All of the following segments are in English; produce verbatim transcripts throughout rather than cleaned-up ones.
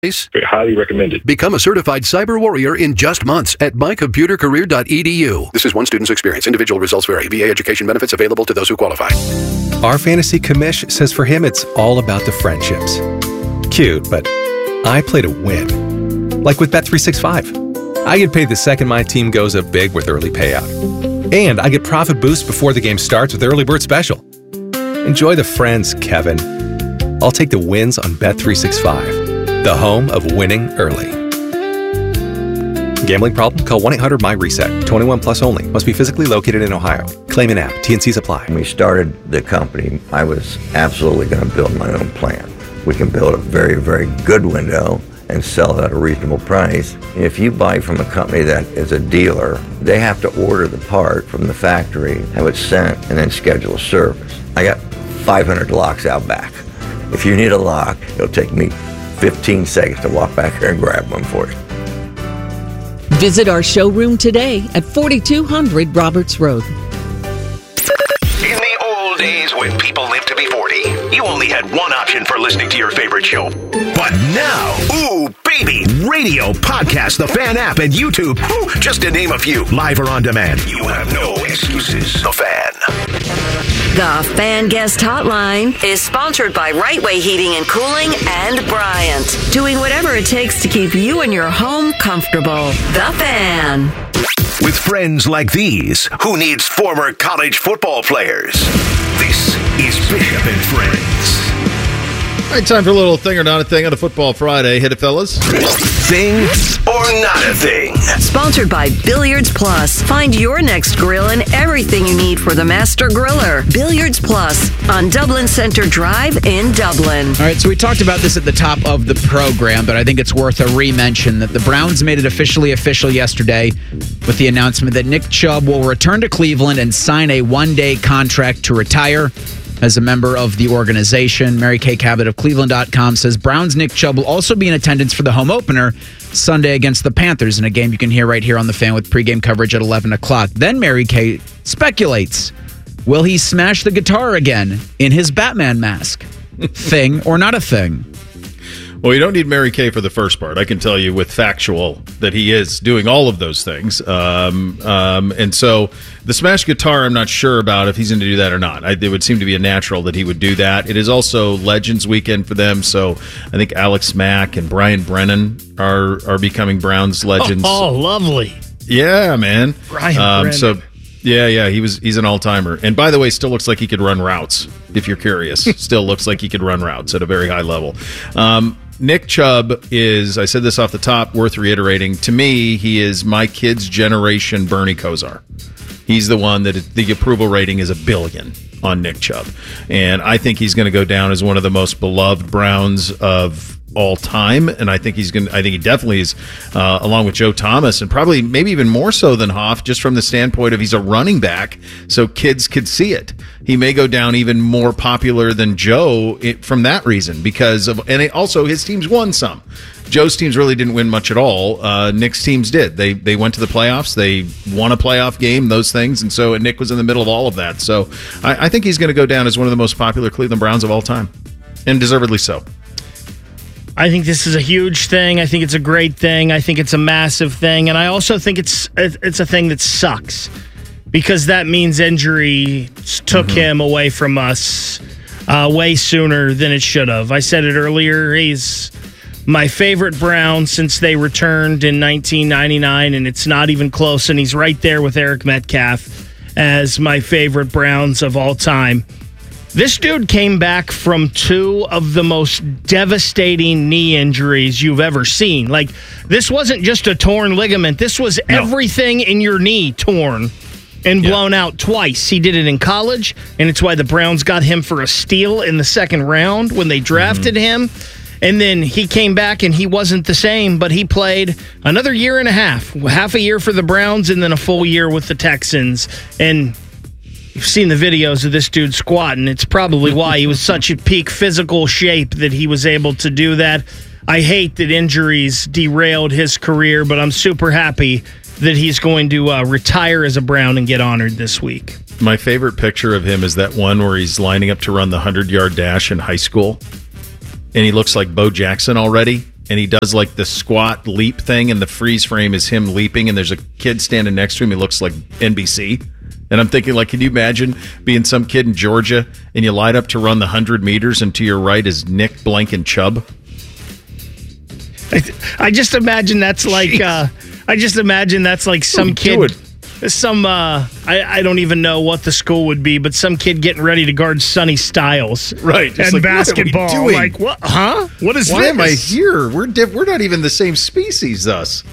Highly recommended. Become a certified cyber warrior in just months at my computer career dot e d u. This is one student's experience. Individual results vary. V A education benefits available to those who qualify. Our fantasy commish says for him it's all about the friendships. Cute, but I play to win. Like with Bet three sixty-five. I get paid the second my team goes up big with early payout. And I get profit boost before the game starts with Early Bird Special. Enjoy the friends, Kevin. I'll take the wins on Bet three sixty-five, the home of winning early. Gambling problem? Call one eight hundred my reset. twenty-one plus only. Must be physically located in Ohio. Claim in app. T and Cs apply. When we started the company, I was absolutely going to build my own plant. We can build a very, very good window and sell it at a reasonable price. If you buy from a company that is a dealer, they have to order the part from the factory, have it sent, and then schedule a service. I got five hundred locks out back. If you need a lock, it'll take me fifteen seconds to walk back here and grab one for you. Visit our showroom today at forty-two hundred Roberts Road. In the old days when people lived to be forty, you only had one option for listening to your favorite show. But now, ooh, baby, radio, podcast, the Fan app, and YouTube, ooh, just to name a few, live or on demand. You have no excuses. The Fan. The Fan Guest Hotline is sponsored by Right Way Heating and Cooling and Bryant, doing whatever it takes to keep you and your home comfortable. The Fan. With friends like these, who needs former college football players? This is Bishop and Friends. All right, time for a little thing or not a thing on a Football Friday. Hit it, fellas. Thing or not a thing. Sponsored by Billiards Plus. Find your next grill and everything you need for the master griller. Billiards Plus on Dublin Center Drive in Dublin. All right, so we talked about this at the top of the program, but I think it's worth a re-mention that the Browns made it officially official yesterday with the announcement that Nick Chubb will return to Cleveland and sign a one-day contract to retire as a member of the organization. Mary Kay Cabot of Cleveland dot com says Browns' Nick Chubb will also be in attendance for the home opener Sunday against the Panthers in a game you can hear right here on The Fan with pregame coverage at eleven o'clock. Then Mary Kay speculates, will he smash the guitar again in his Batman mask? Thing or not a thing? Well, you don't need Mary Kay for the first part. I can tell you with factual that he is doing all of those things. Um, um, and so the smash guitar, I'm not sure about if he's going to do that or not. I, it would seem to be a natural that he would do that. It is also Legends Weekend for them, so I think Alex Mack and Brian Brennan are are becoming Browns legends. Oh, oh lovely. Yeah, man. Brian um, Brennan. So, yeah, yeah, he was. He's an all-timer. And by the way, still looks like he could run routes, if you're curious. Still looks like he could run routes at a very high level. Um Nick Chubb is, I said this off the top, worth reiterating. To me, he is my kid's generation Bernie Kosar. He's the one that the approval rating is a billion on Nick Chubb. And I think he's going to go down as one of the most beloved Browns of all time, and I think he's going. I think he definitely is, uh, along with Joe Thomas, and probably maybe even more so than Hoff, just from the standpoint of he's a running back, so kids could see it. He may go down even more popular than Joe it, from that reason, because of, and it, also his teams won some. Joe's teams really didn't win much at all. Uh, Nick's teams did. They they went to the playoffs. They won a playoff game. Those things, and so and Nick was in the middle of all of that. So I, I think he's going to go down as one of the most popular Cleveland Browns of all time, and deservedly so. I think this is a huge thing. I think it's a great thing. I think it's a massive thing. And I also think it's it's a thing that sucks because that means injury took mm-hmm. him away from us uh, way sooner than it should have. I said it earlier. He's my favorite Brown since they returned in nineteen ninety-nine, and it's not even close. And he's right there with Eric Metcalf as my favorite Browns of all time. This dude came back from two of the most devastating knee injuries you've ever seen. Like, this wasn't just a torn ligament. This was no. everything in your knee torn and blown yeah. out twice. He did it in college, and it's why the Browns got him for a steal in the second round when they drafted mm-hmm. him. And then he came back, and he wasn't the same, but he played another year and a half, half a year for the Browns and then a full year with the Texans. And you've seen the videos of this dude squatting. It's probably why he was such a peak physical shape that he was able to do that. I hate that injuries derailed his career, but I'm super happy that he's going to uh, retire as a Brown and get honored this week. My favorite picture of him is that one where he's lining up to run the hundred-yard dash in high school, and he looks like Bo Jackson already. and he does like the squat leap thing, and the freeze frame is him leaping, and there's a kid standing next to him. He looks like N B C. And I'm thinking, like, can you imagine being some kid in Georgia and you light up to run the one hundred meters, and to your right is Nick Blankenship? I, I just imagine that's like, uh, I just imagine that's like some kid, some, uh, I, I don't even know what the school would be, but some kid getting ready to guard Sonny Styles. Right. And like, basketball. What are we doing? Like, what? Huh? What is Why this? am I here? We're, diff- we're not even the same species, thus.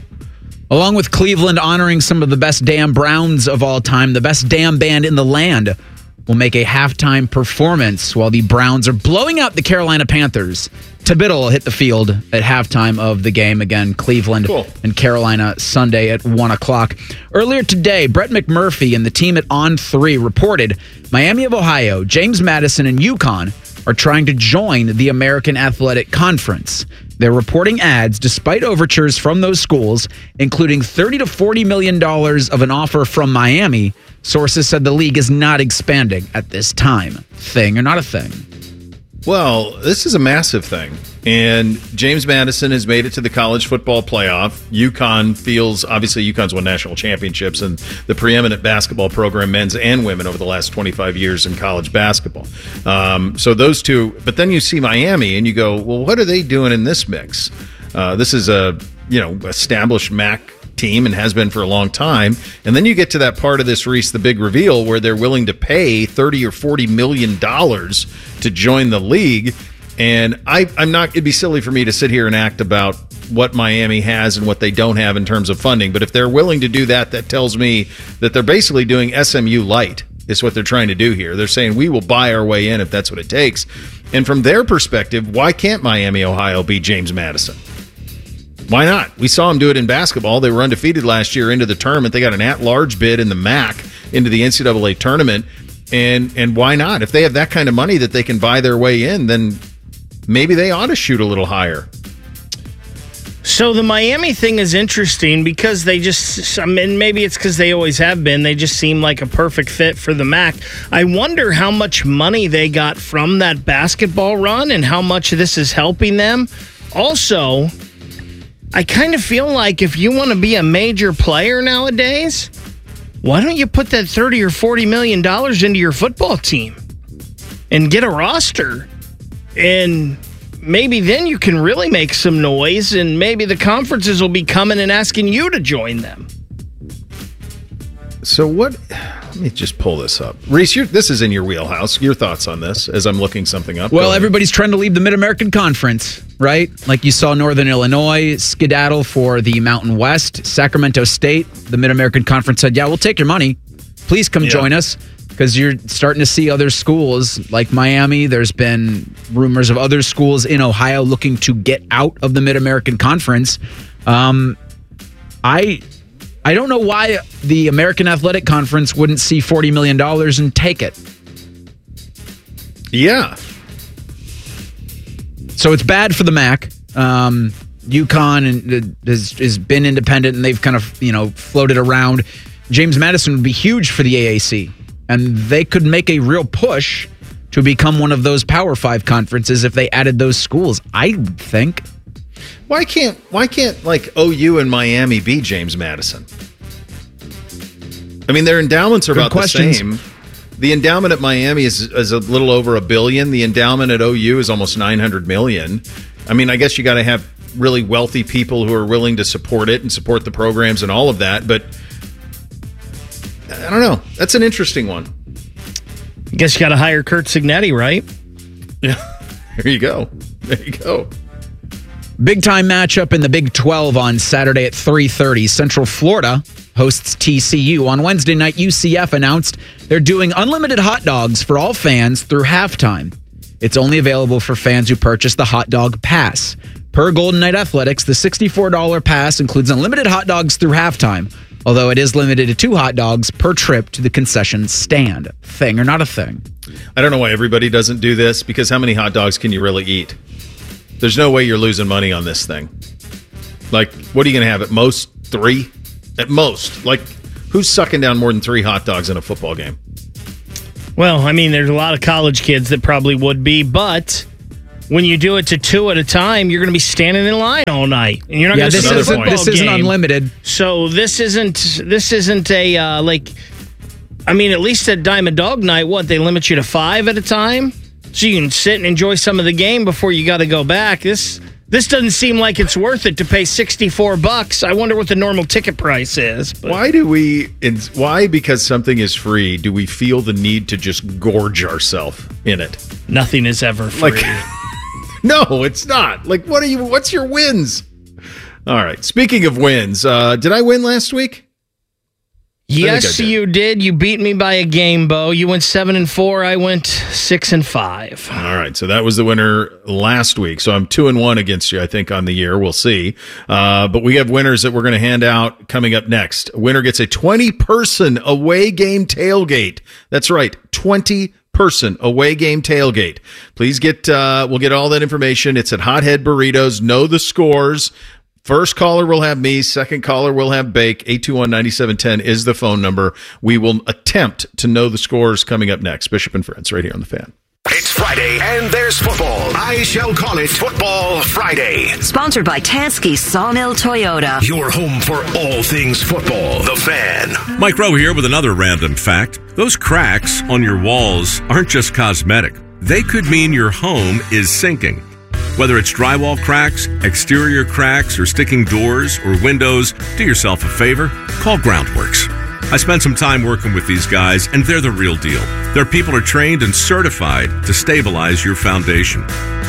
Along with Cleveland honoring some of the best damn Browns of all time, the best damn band in the land will make a halftime performance while the Browns are blowing out the Carolina Panthers. Tibiddle will hit the field at halftime of the game. Again, Cleveland cool. and Carolina Sunday at one o'clock. Earlier today, Brett McMurphy and the team at On three reported Miami of Ohio, James Madison, and UConn are trying to join the American Athletic Conference. They're reporting ads despite overtures from those schools, including thirty to forty million dollars of an offer from Miami. Sources said the league is not expanding at this time. Thing or not a thing? Well, this is a massive thing. And James Madison has made it to the college football playoff. UConn feels, obviously, UConn's won national championships and the preeminent basketball program, men's and women, over the last twenty-five years in college basketball. Um, so those two, but then you see Miami and you go, well, what are they doing in this mix? Uh, this is a, you know, established M A C team and has been for a long time. And then you get to that part of this, Reese, the big reveal, where they're willing to pay thirty or forty million dollars to join the league. And I, I'm not, it'd be silly for me to sit here and act about what Miami has and what they don't have in terms of funding. But if they're willing to do that, that tells me that they're basically doing S M U light, is what they're trying to do here. They're saying we will buy our way in if that's what it takes. And from their perspective, why can't Miami, Ohio be James Madison? Why not? We saw them do it in basketball. They were undefeated last year into the tournament. They got an at-large bid in the M A C into the N C double A tournament. And and why not? If they have that kind of money that they can buy their way in, then maybe they ought to shoot a little higher. So the Miami thing is interesting because they just, I mean, maybe it's because they always have been. They just seem like a perfect fit for the M A C. I wonder how much money they got from that basketball run and how much this is helping them. Also, I kind of feel like if you want to be a major player nowadays, why don't you put that thirty or forty million dollars into your football team and get a roster? And maybe then you can really make some noise, and maybe the conferences will be coming and asking you to join them. So what, let me just pull this up. Reese, you're, this is in your wheelhouse. Your thoughts on this as I'm looking something up? Well, everybody's trying to leave the Mid-American Conference, right? Like you saw Northern Illinois skedaddle for the Mountain West. Sacramento State, the Mid-American Conference said, yeah, we'll take your money. Please come yeah. join us. Because you're starting to see other schools like Miami. There's been rumors of other schools in Ohio looking to get out of the Mid-American Conference. Um, I I don't know why the American Athletic Conference wouldn't see forty million dollars and take it. Yeah. So it's bad for the M A C. Um, UConn has, has been independent, and they've kind of, you know, floated around. James Madison would be huge for the A A C. And they could make a real push to become one of those Power Five conferences if they added those schools, I think. Why can't why can't like O U and Miami be James Madison? I mean, their endowments are Good about questions. the same. The endowment at Miami is, is a little over a billion. The endowment at O U is almost nine hundred million. I mean, I guess you got to have really wealthy people who are willing to support it and support the programs and all of that, but I don't know. That's an interesting one. I guess you got to hire Kurt Signetti, right? Yeah. There you go. There you go. Big time matchup in the Big twelve on Saturday at three thirty. Central Florida hosts T C U. On Wednesday night, U C F announced they're doing unlimited hot dogs for all fans through halftime. It's only available for fans who purchase the hot dog pass. Per Golden Knight Athletics, the sixty-four dollars pass includes unlimited hot dogs through halftime, although it is limited to two hot dogs per trip to the concession stand. Thing or not a thing? I don't know why everybody doesn't do this, because how many hot dogs can you really eat? There's no way you're losing money on this thing. Like, what are you going to have? At most, three? At most. Like, who's sucking down more than three hot dogs in a football game? Well, I mean, there's a lot of college kids that probably would be, but when you do it to two at a time, you're going to be standing in line all night, and you're not Yeah, going to this see a isn't, football this isn't game. unlimited. So this isn't this isn't a uh, like. I mean, at least at Diamond Dog Night, what they limit you to five at a time, so you can sit and enjoy some of the game before you got to go back. This this doesn't seem like it's worth it to pay sixty-four bucks. I wonder what the normal ticket price is. But. Why do we? Why, because something is free, do we feel the need to just gorge ourselves in it? Nothing is ever free. Like, no, it's not. Like, what are you? What's your wins? All right. Speaking of wins, uh, did I win last week? Yes, you did. You beat me by a game, Bo. You went seven and four. I went six and five. All right, so that was the winner last week. So I'm two and one against you, I think, on the year. We'll see. Uh, but we have winners that we're going to hand out coming up next. A winner gets a twenty person away game tailgate. That's right, twenty person away game tailgate. Please get. Uh, we'll get all that information. It's at Hothead Burritos. Know the scores. First caller will have me. Second caller will have Bake. eight two one, nine seven one zero is the phone number. We will attempt to know the scores coming up next. Bishop and Friends right here on The Fan. It's Friday, and there's football. I shall call it Football Friday. Sponsored by Tansky Sawmill Toyota. Your home for all things football. The Fan. Mike Rowe here with another random fact. Those cracks on your walls aren't just cosmetic. They could mean your home is sinking. Whether it's drywall cracks, exterior cracks, or sticking doors or windows, do yourself a favor. Call Groundworks. I spent some time working with these guys, and they're the real deal. Their people are trained and certified to stabilize your foundation.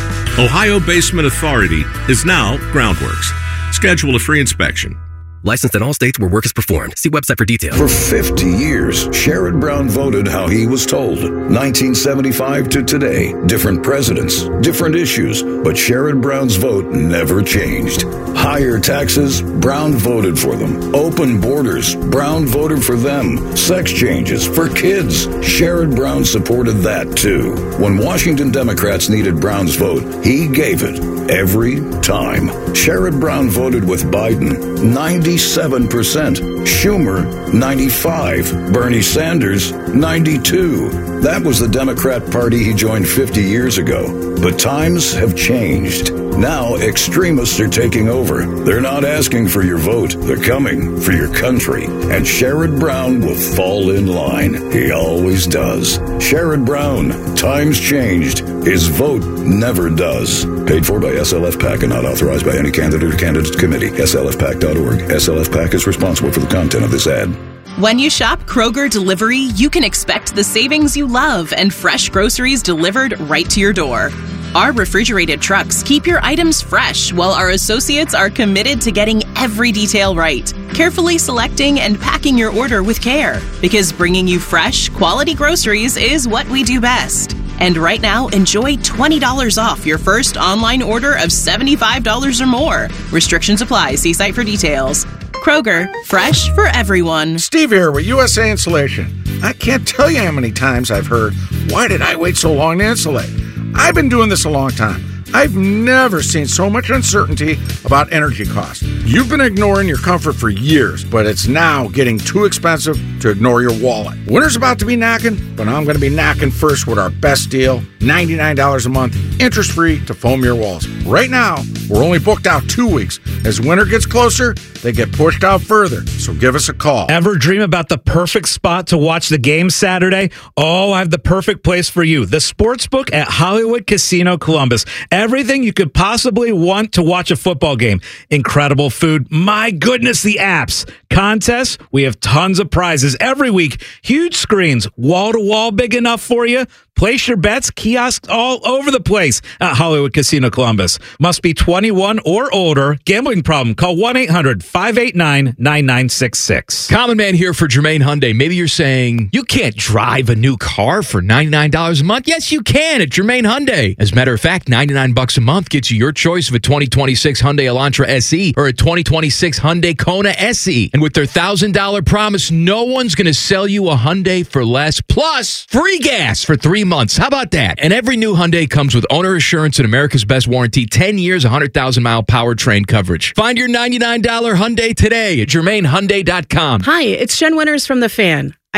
Ohio Basement Authority is now Groundworks. Schedule a free inspection. Licensed in all states where work is performed. See website for details. For fifty years, Sherrod Brown voted how he was told. nineteen seventy-five to today. Different presidents, different issues, but Sherrod Brown's vote never changed. Higher taxes, Brown voted for them. Open borders, Brown voted for them. Sex changes for kids, Sherrod Brown supported that too. When Washington Democrats needed Brown's vote, he gave it every time. Sherrod Brown voted with Biden. ninety-seven percent. Schumer, ninety-five. Bernie Sanders, ninety-two. That was the Democrat Party he joined fifty years ago. But times have changed. Now extremists are taking over. They're not asking for your vote. They're coming for your country. And Sherrod Brown will fall in line. He always does. Sherrod Brown. Times changed. His vote never does. Paid for by S L F PAC and not authorized by any candidate or candidates committee. S L F pac dot org. S L F PAC is responsible for the content of this ad. When you shop Kroger Delivery, you can expect the savings you love and fresh groceries delivered right to your door. Our refrigerated trucks keep your items fresh, while our associates are committed to getting every detail right, carefully selecting and packing your order with care. Because bringing you fresh, quality groceries is what we do best. And right now, enjoy twenty dollars off your first online order of seventy-five dollars or more. Restrictions apply. See site for details. Kroger, fresh for everyone. Steve here with U S A Insulation. I can't tell you how many times I've heard, why did I wait so long to insulate? I've been doing this a long time. I've never seen so much uncertainty about energy costs. You've been ignoring your comfort for years, but it's now getting too expensive to ignore your wallet. Winter's about to be knocking, but I'm going to be knocking first with our best deal, ninety-nine dollars a month, interest-free to foam your walls. Right now, we're only booked out two weeks. As winter gets closer, they get pushed out further, so give us a call. Ever dream about the perfect spot to watch the game Saturday? Oh, I have the perfect place for you. The Sportsbook at Hollywood Casino Columbus. Everything you could possibly want to watch a football game. Incredible food. My goodness, the apps. Contests. We have tons of prizes every week. Huge screens. Wall-to-wall big enough for you. Place your bets, kiosks all over the place at Hollywood Casino Columbus. Must be twenty-one or older. Gambling problem? Call one eight hundred five eight nine nine nine six six. Common Man here for Germain Hyundai. Maybe you're saying, you can't drive a new car for ninety-nine dollars a month. Yes, you can at Germain Hyundai. As a matter of fact, ninety-nine bucks a month gets you your choice of a twenty twenty-six Hyundai Elantra S E or a twenty twenty-six Hyundai Kona S E. And with their one thousand dollars promise, no one's going to sell you a Hyundai for less. Plus, free gas for three months. How about that? And every new Hyundai comes with owner assurance and America's Best Warranty, ten years, one hundred thousand mile powertrain coverage. Find your ninety-nine dollars Hyundai today at Germain Hyundai dot com. Hi, it's Jen Winters from The Fan.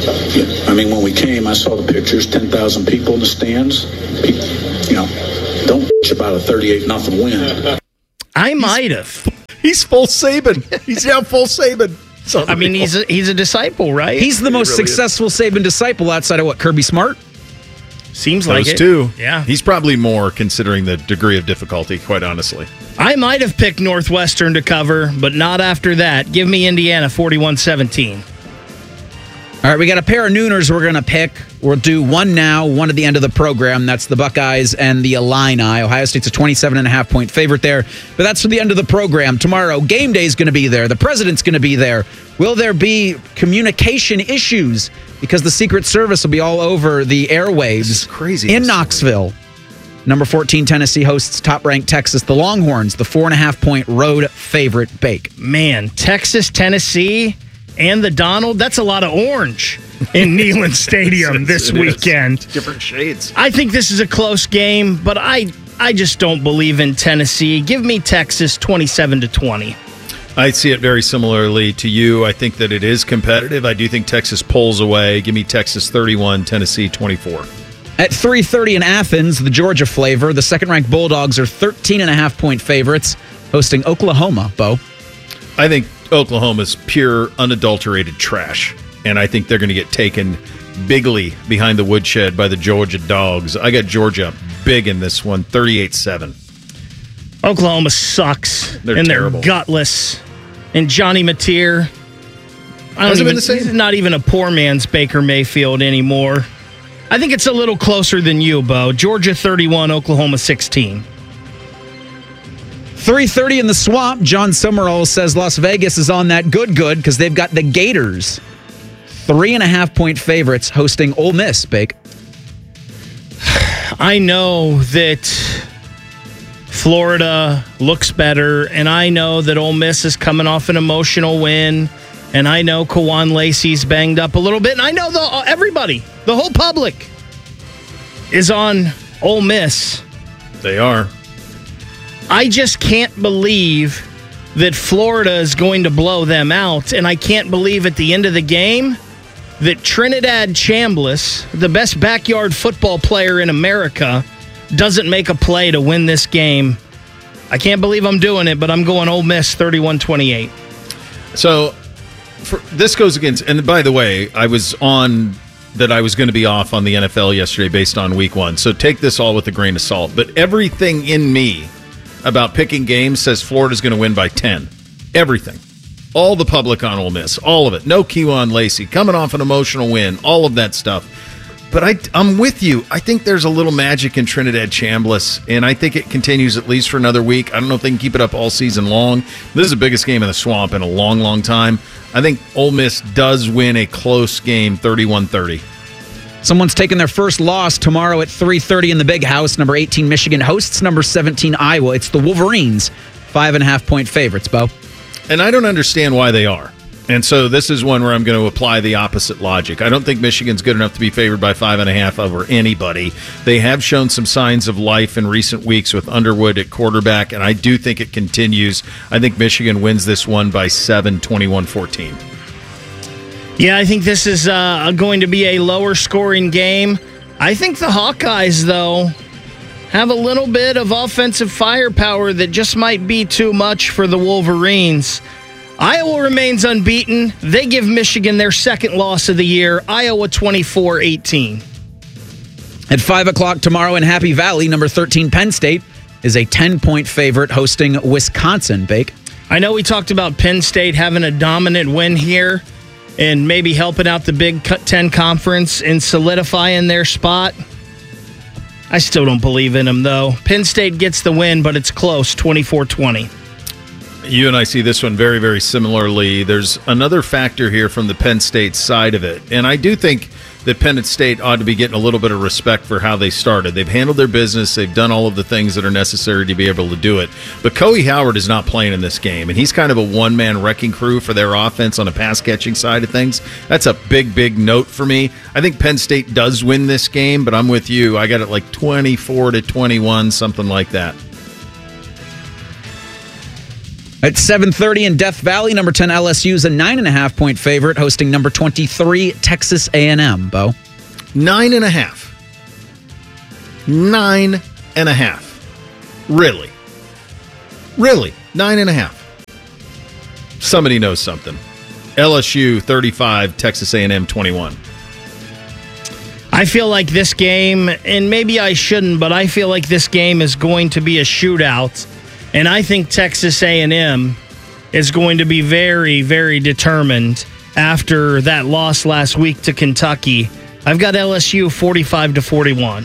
Yeah, I mean, when we came, I saw the pictures, ten thousand people in the stands. People, you know, don't bitch about a thirty-eight nothing win. I might have. He's full Saban. He's now full Saban. I mean, he's a, he's a disciple, right? He's the most really successful Saban disciple outside of what, Kirby Smart? Seems like Those it. two. Yeah. He's probably more considering the degree of difficulty, quite honestly. I might have picked Northwestern to cover, but not after that. Give me Indiana forty-one seventeen. All right, we got a pair of nooners we're going to pick. We'll do one now, one at the end of the program. That's the Buckeyes and the Illini. Ohio State's a twenty-seven and a half point favorite there, but that's for the end of the program. Tomorrow, game day is going to be there. The president's going to be there. Will there be communication issues? Because the Secret Service will be all over the airwaves. This is crazy. In Knoxville. Number fourteen, Tennessee hosts top-ranked Texas. The Longhorns, the four and a half point road favorite, bake. Man, Texas, Tennessee, and the Donald, that's a lot of orange in Neyland Stadium this It is. weekend. Different shades. I think this is a close game, but I I just don't believe in Tennessee. Give me Texas twenty-seven to twenty. I see it very similarly to you. I think that it is competitive. I do think Texas pulls away. Give me Texas thirty-one, Tennessee twenty-four. At three thirty in Athens, the Georgia flavor, the second-ranked Bulldogs are thirteen and a half point favorites, hosting Oklahoma, Bo. I think Oklahoma's pure, unadulterated trash, and I think they're going to get taken bigly behind the woodshed by the Georgia Dogs. I got Georgia big in this one, thirty-eight seven. Oklahoma sucks. They're and terrible. They're gutless. And Johnny Mateer, I don't Hasn't even, been the same? he's not even a poor man's Baker Mayfield anymore. I think it's a little closer than you, Bo. Georgia thirty-one, Oklahoma sixteen. three thirty in the Swamp, John Summerall says Las Vegas is on that good good because they've got the Gators. Three and a half point favorites hosting Ole Miss, Bake. I know that Florida looks better, and I know that Ole Miss is coming off an emotional win, and I know Kawan Lacey's banged up a little bit, and I know the everybody, the whole public, is on Ole Miss. They are. I just can't believe that Florida is going to blow them out, and I can't believe at the end of the game that Trinidad Chambliss, the best backyard football player in America, doesn't make a play to win this game. I can't believe I'm doing it, but I'm going Ole Miss thirty-one twenty-eight. So for, this goes against, and by the way, I was on that I was going to be off on the N F L yesterday based on week one. So take this all with a grain of salt. But everything in me about picking games says Florida's going to win by ten. Everything. All the public on Ole Miss. All of it. No Kewan Lacey. Coming off an emotional win. All of that stuff. But I, I'm with you. I think there's a little magic in Trinidad Chambliss, and I think it continues at least for another week. I don't know if they can keep it up all season long. This is the biggest game in the Swamp in a long, long time. I think Ole Miss does win a close game, thirty-one thirty. Someone's taking their first loss tomorrow at three thirty in the Big House. Number eighteen, Michigan hosts number seventeen, Iowa. It's the Wolverines, five and a half point favorites, Bo. And I don't understand why they are. And so this is one where I'm going to apply the opposite logic. I don't think Michigan's good enough to be favored by five and a half over anybody. They have shown some signs of life in recent weeks with Underwood at quarterback, and I do think it continues. I think Michigan wins this one by seven, twenty-one fourteen. Yeah, I think this is uh, going to be a lower scoring game. I think the Hawkeyes, though, have a little bit of offensive firepower that just might be too much for the Wolverines. Iowa remains unbeaten. They give Michigan their second loss of the year. Iowa twenty-four eighteen. At five o'clock tomorrow in Happy Valley, number thirteen, Penn State is a ten-point favorite hosting Wisconsin, Bake. I know we talked about Penn State having a dominant win here and maybe helping out the Big Ten Conference and solidifying their spot. I still don't believe in them, though. Penn State gets the win, but it's close, twenty-four twenty. You and I see this one very, very similarly. There's another factor here from the Penn State side of it, and I do think that Penn State ought to be getting a little bit of respect for how they started. They've handled their business. They've done all of the things that are necessary to be able to do it. But Coey Howard is not playing in this game, and he's kind of a one-man wrecking crew for their offense on a pass-catching side of things. That's a big, big note for me. I think Penn State does win this game, but I'm with you. I got it like twenty-four to twenty-one, something like that. At seven thirty in Death Valley, number ten L S U is a nine and a half point favorite, hosting number twenty-three Texas A and M. Bo, nine and a half. Nine and a half. Really, really, nine and a half. Somebody knows something. L S U thirty-five, Texas A and M twenty-one. I feel like this game, and maybe I shouldn't, but I feel like this game is going to be a shootout. And I think Texas A and M is going to be very, very determined after that loss last week to Kentucky. I've got L S U forty-five to forty-one.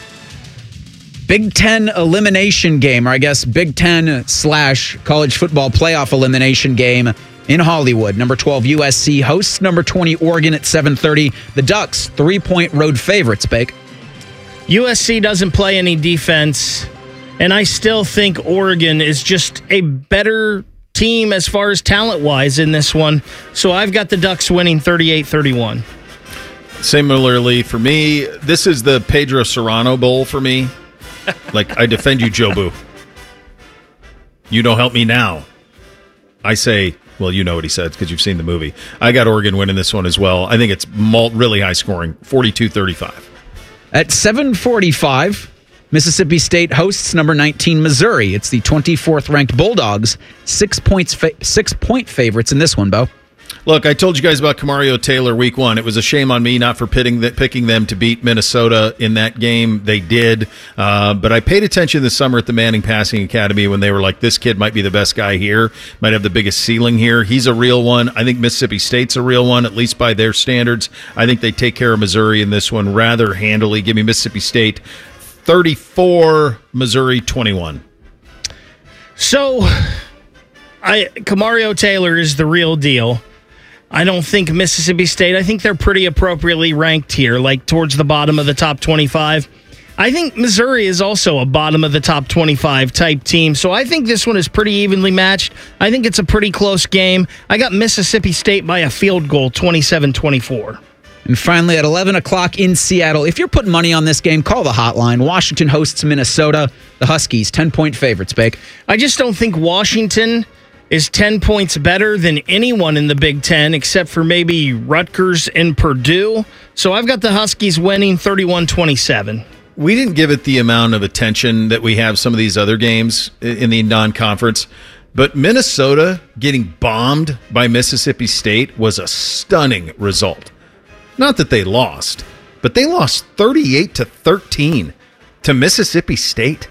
Big Ten elimination game, or I guess Big Ten slash college football playoff elimination game in Hollywood. Number twelve U S C hosts number twenty Oregon at seven thirty. The Ducks, three-point road favorites, Bake. U S C doesn't play any defense. And I still think Oregon is just a better team as far as talent-wise in this one. So I've got the Ducks winning thirty-eight thirty-one. Similarly, for me, this is the Pedro Serrano Bowl for me. Like, I defend you, Jobu. You don't help me now. I say, well, you know what he said because you've seen the movie. I got Oregon winning this one as well. I think it's really high scoring, forty-two thirty-five. At seven forty-five... Mississippi State hosts number nineteen Missouri. It's the twenty-fourth ranked Bulldogs, six points, fa- six point favorites in this one, Bo. Look, I told you guys about Camario Taylor week one. It was a shame on me not for pitting the, picking them to beat Minnesota in that game. They did. Uh, but I paid attention this summer at the Manning Passing Academy when they were like, this kid might be the best guy here, might have the biggest ceiling here. He's a real one. I think Mississippi State's a real one, at least by their standards. I think they take care of Missouri in this one rather handily. Give me Mississippi State thirty-four, Missouri twenty-one. So, I Camario Taylor is the real deal. I don't think Mississippi State, I think they're pretty appropriately ranked here, like towards the bottom of the top twenty-five. I think Missouri is also a bottom of the top twenty-five type team. So I think this one is pretty evenly matched. I think it's a pretty close game. I got Mississippi State by a field goal, twenty-seven twenty-four. And finally, at eleven o'clock in Seattle, if you're putting money on this game, call the hotline. Washington hosts Minnesota. The Huskies, ten-point favorites, Bake. I just don't think Washington is ten points better than anyone in the Big Ten, except for maybe Rutgers and Purdue. So I've got the Huskies winning thirty-one twenty-seven. We didn't give it the amount of attention that we have some of these other games in the non-conference. But Minnesota getting bombed by Mississippi State was a stunning result. Not that they lost, but they lost thirty-eight to thirteen to Mississippi State.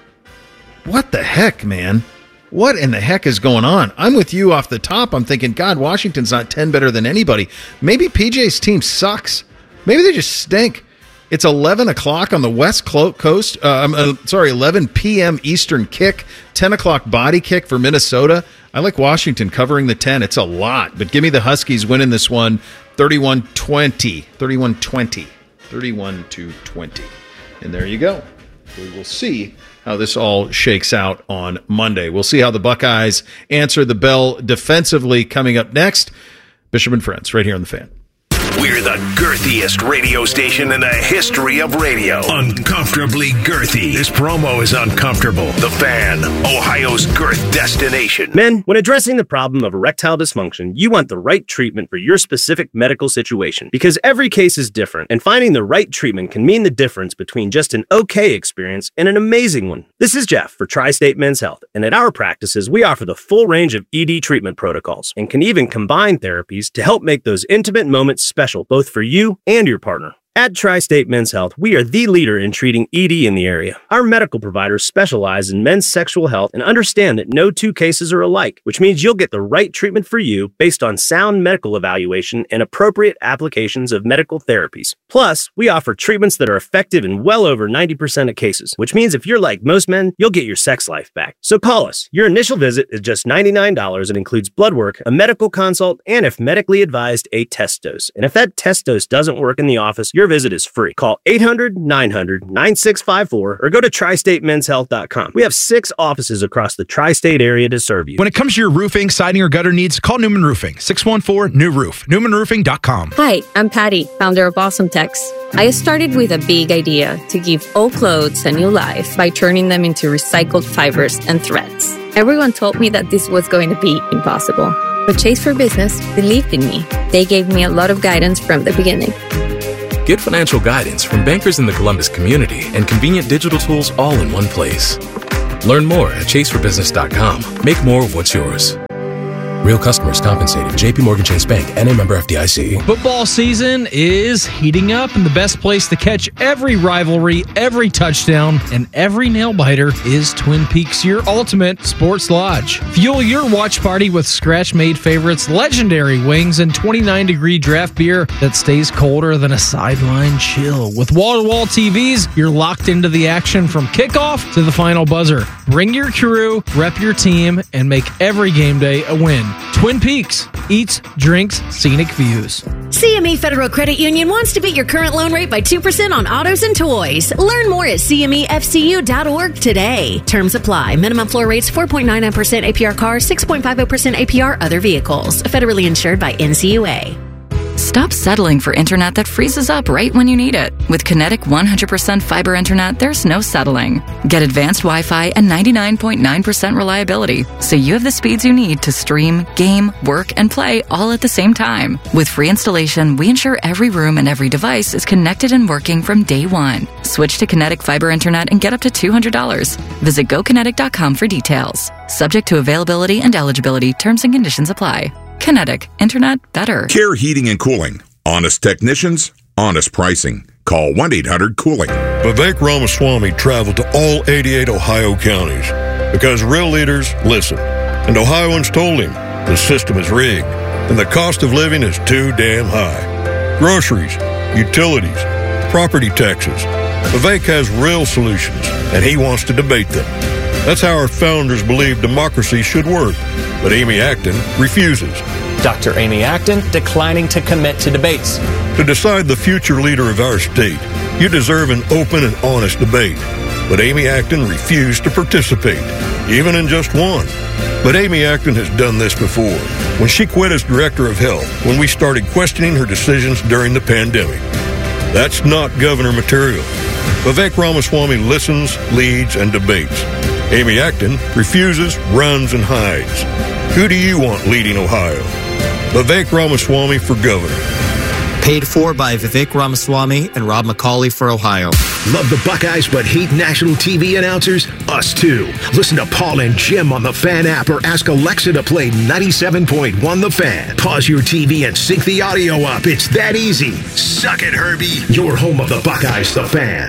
What the heck, man? What in the heck is going on? I'm with you off the top. I'm thinking, God, Washington's not ten better than anybody. Maybe P J's team sucks. Maybe they just stink. It's eleven o'clock on the West Coast. Uh, I'm uh, sorry, eleven p.m. Eastern kick, ten o'clock body kick for Minnesota. I like Washington covering the ten. It's a lot, but give me the Huskies winning this one thirty-one twenty. thirty-one twenty. thirty-one to twenty. And there you go. We will see how this all shakes out on Monday. We'll see how the Buckeyes answer the bell defensively coming up next. Bishop and Friends, right here on The Fan. We're the girthiest radio station in the history of radio. Uncomfortably girthy. This promo is uncomfortable. The Fan, Ohio's girth destination. Men, when addressing the problem of erectile dysfunction, you want the right treatment for your specific medical situation. Because every case is different, and finding the right treatment can mean the difference between just an okay experience and an amazing one. This is Jeff for Tri-State Men's Health, and at our practices, we offer the full range of E D treatment protocols, and can even combine therapies to help make those intimate moments special. Both for you and your partner. At Tri-State Men's Health, we are the leader in treating E D in the area. Our medical providers specialize in men's sexual health and understand that no two cases are alike, which means you'll get the right treatment for you based on sound medical evaluation and appropriate applications of medical therapies. Plus, we offer treatments that are effective in well over ninety percent of cases, which means if you're like most men, you'll get your sex life back. So call us. Your initial visit is just ninety-nine dollars and includes blood work, a medical consult, and if medically advised, a test dose. And if that test dose doesn't work in the office, you're Your visit is free. Call eight hundred, nine hundred, nine six five four or go to tri state men's health dot com. We have six offices across the tri-state area to serve you. When it comes to your roofing, siding, or gutter needs, call Newman Roofing. six one four, new roof. newman roofing dot com. Hi, I'm Patty, founder of Awesome Tex. I started with a big idea to give old clothes a new life by turning them into recycled fibers and threads. Everyone told me that this was going to be impossible. But Chase for Business believed in me. They gave me a lot of guidance from the beginning. Get financial guidance from bankers in the Columbus community and convenient digital tools all in one place. Learn more at chase for business dot com. Make more of what's yours. Real customers compensated. J P Morgan Chase Bank, N A member F D I C. Football season is heating up, and the best place to catch every rivalry, every touchdown, and every nail-biter is Twin Peaks, your ultimate sports lodge. Fuel your watch party with scratch-made favorites, legendary wings, and twenty-nine degree draft beer that stays colder than a sideline chill. With wall-to-wall T Vs, you're locked into the action from kickoff to the final buzzer. Bring your crew, rep your team, and make every game day a win. Twin Peaks, eats, drinks, scenic views. C M E Federal Credit Union wants to beat your current loan rate by two percent on autos and toys. Learn more at C M E F C U dot org today. Terms apply. Minimum floor rates four point nine nine percent A P R cars, six point five zero percent A P R other vehicles. Federally insured by N C U A. Stop settling for internet that freezes up right when you need it. With Kinetic one hundred percent fiber internet, there's no settling. Get advanced Wi-Fi and ninety-nine point nine percent reliability, so you have the speeds you need to stream, game, work, and play all at the same time. With free installation, we ensure every room and every device is connected and working from day one. Switch to Kinetic fiber internet and get up to two hundred dollars. Visit go kinetic dot com for details. Subject to availability and eligibility, terms and conditions apply. Kinetic. Internet better. Care Heating and Cooling. Honest technicians, honest pricing. Call one eight hundred cooling. Vivek Ramaswamy traveled to all eighty-eight Ohio counties because real leaders listen. And Ohioans told him the system is rigged and the cost of living is too damn high. Groceries, utilities, property taxes. Vivek has real solutions and he wants to debate them. That's how our founders believed democracy should work. But Amy Acton refuses. Doctor Amy Acton declining to commit to debates. To decide the future leader of our state, you deserve an open and honest debate. But Amy Acton refused to participate, even in just one. But Amy Acton has done this before, when she quit as director of health, when we started questioning her decisions during the pandemic. That's not governor material. Vivek Ramaswamy listens, leads, and debates. Amy Acton refuses, runs, and hides. Who do you want leading Ohio? Vivek Ramaswamy for governor. Paid for by Vivek Ramaswamy and Rob McCauley for Ohio. Love the Buckeyes but hate national T V announcers? Us too. Listen to Paul and Jim on the Fan app or ask Alexa to play ninety-seven point one The Fan. Pause your T V and sync the audio up. It's that easy. Suck it, Herbie. Your home of the Buckeyes, The Fan.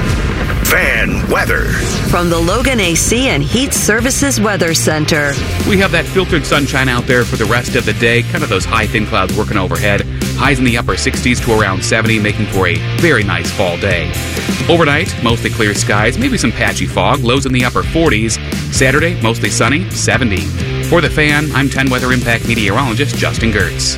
Fan weather. From the Logan A C and Heat Services Weather Center. We have that filtered sunshine out there for the rest of the day. Kind of those high, thin clouds working overhead. Highs in the upper sixties to around seventy, making for a very nice fall day. Overnight, mostly clear skies, maybe some patchy fog. Lows in the upper forties. Saturday, mostly sunny, seventy. For The Fan, I'm ten Weather Impact meteorologist Justin Gertz.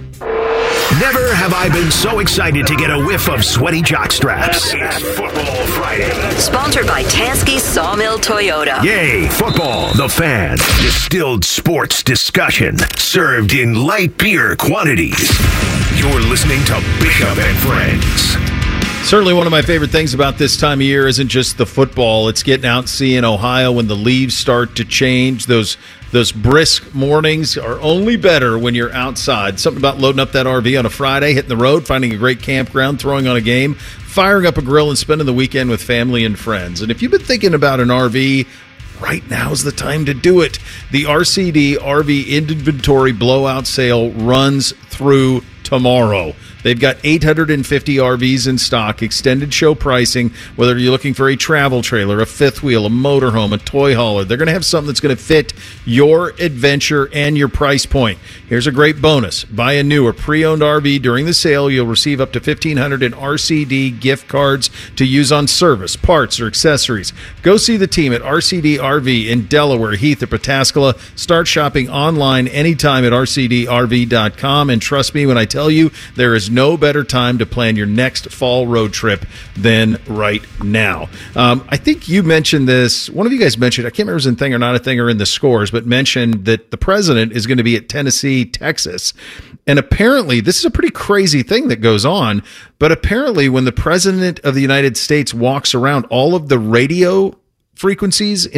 Never have I been so excited to get a whiff of sweaty jock straps. It's Football Friday. Sponsored by Tansky Sawmill Toyota. Yay, football, The Fan. Distilled sports discussion, served in light beer quantities. You're listening to Bishop and Friends. Certainly one of my favorite things about this time of year isn't just the football. It's getting out and seeing Ohio when the leaves start to change. Those those brisk mornings are only better when you're outside. Something about loading up that R V on a Friday, hitting the road, finding a great campground, throwing on a game, firing up a grill, and spending the weekend with family and friends. And if you've been thinking about an R V, right now is the time to do it. The R C D R V Inventory Blowout Sale runs through tomorrow. They've got eight hundred fifty R Vs in stock, extended show pricing, whether you're looking for a travel trailer, a fifth wheel, a motorhome, a toy hauler. They're going to have something that's going to fit your adventure and your price point. Here's a great bonus. Buy a new or pre-owned R V during the sale. You'll receive up to fifteen hundred dollars in R C D gift cards to use on service, parts, or accessories. Go see the team at R C D R V in Delaware, Heath, or Pataskala. Start shopping online anytime at R C D R V dot com. And trust me when I tell you, there is no better time to plan your next fall road trip than right now. Um, I think you mentioned this. One of you guys mentioned, I can't remember if it was in Thing or Not a Thing or in the scores, but mentioned that the president is going to be at Tennessee, Texas. And apparently, this is a pretty crazy thing that goes on, but apparently when the president of the United States walks around, all of the radio frequencies in the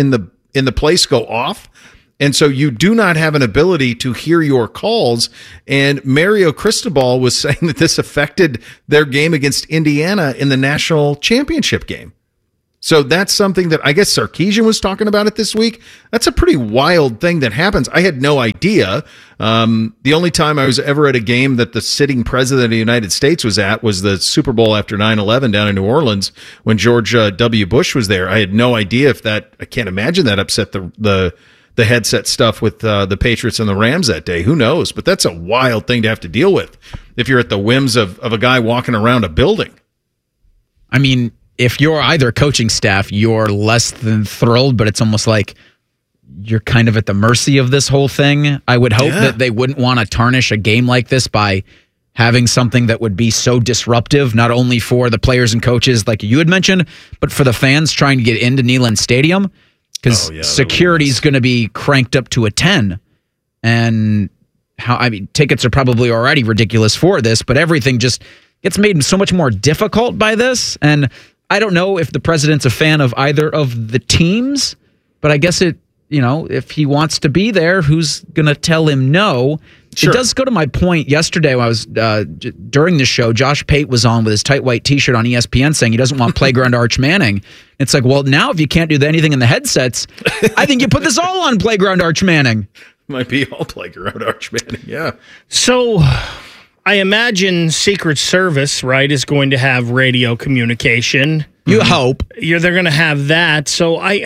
in the place go off. And so you do not have an ability to hear your calls. And Mario Cristobal was saying that this affected their game against Indiana in the national championship game. So that's something that I guess Sarkisian was talking about it this week. That's a pretty wild thing that happens. I had no idea. Um, the only time I was ever at a game that the sitting president of the United States was at was the Super Bowl after nine eleven down in New Orleans when George uh, W. Bush was there. I had no idea if that, I can't imagine that upset the, the, the headset stuff with uh, the Patriots and the Rams that day. Who knows? But that's a wild thing to have to deal with if you're at the whims of, of a guy walking around a building. I mean, if you're either coaching staff, you're less than thrilled, but it's almost like you're kind of at the mercy of this whole thing. I would hope yeah. that they wouldn't want to tarnish a game like this by having something that would be so disruptive, not only for the players and coaches like you had mentioned, but for the fans trying to get into Neyland Stadium, because oh, yeah, security is going to be cranked up to a ten. And how I mean, tickets are probably already ridiculous for this, but everything just gets made so much more difficult by this. And I don't know if the president's a fan of either of the teams, but I guess it, you know, if he wants to be there, who's going to tell him no? Sure. It does go to my point yesterday when I was, uh, j- during the show, Josh Pate was on with his tight white t-shirt on E S P N saying he doesn't want Playground Arch Manning. It's like, well, now if you can't do anything in the headsets, I think you put this all on Playground Arch Manning. Might be all Playground Arch Manning, yeah. So I imagine Secret Service, right, is going to have radio communication. You mm-hmm. hope. You're, they're going to have that. So I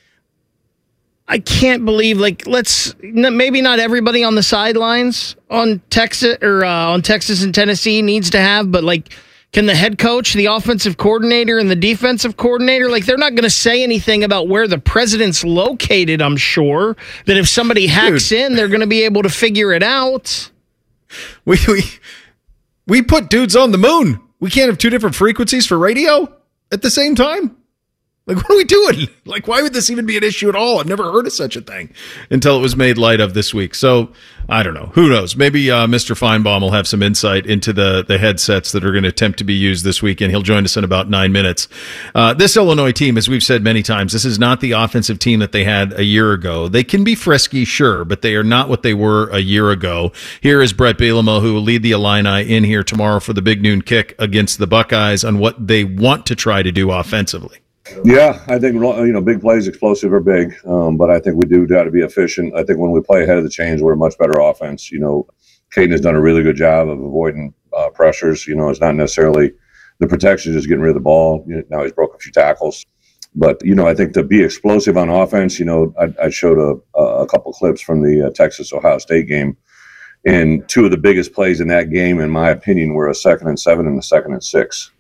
I can't believe, like, let's, maybe not everybody on the sidelines on Texas or uh, on Texas and Tennessee needs to have, but, like, can the head coach, the offensive coordinator, and the defensive coordinator, like, they're not going to say anything about where the president's located, I'm sure, that if somebody hacks Dude. in, they're going to be able to figure it out. We, we we put dudes on the moon. We can't have two different frequencies for radio at the same time. Like, what are we doing? Like, why would this even be an issue at all? I've never heard of such a thing until it was made light of this week. So, I don't know. Who knows? Maybe uh, Mister Feinbaum will have some insight into the, the headsets that are going to attempt to be used this weekend. He'll join us in about nine minutes. Uh, this Illinois team, as we've said many times, this is not the offensive team that they had a year ago. They can be frisky, sure, but they are not what they were a year ago. Here is Brett Bielema, who will lead the Illini in here tomorrow for the big noon kick against the Buckeyes on what they want to try to do offensively. Yeah, I think, you know, big plays, explosive are big, um, but I think we do got to be efficient. I think when we play ahead of the chains, we're a much better offense. You know, Caden has done a really good job of avoiding uh, pressures. You know, it's not necessarily the protection, just getting rid of the ball. You know, now he's broke a few tackles. But, you know, I think to be explosive on offense, you know, I, I showed a, a couple clips from the uh, Texas-Ohio State game. And two of the biggest plays in that game, in my opinion, were a second and seven and a second and six.